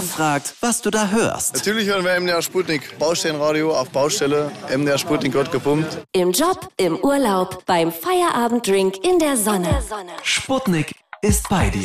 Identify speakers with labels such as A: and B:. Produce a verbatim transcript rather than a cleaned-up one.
A: fragt, was du da hörst.
B: Natürlich hören wir M D R Sputnik. Baustellenradio auf Baustelle. M D R Sputnik wird gepumpt.
C: Im Job, im Urlaub, beim Feierabenddrink in der Sonne.
A: Sputnik ist bei dir.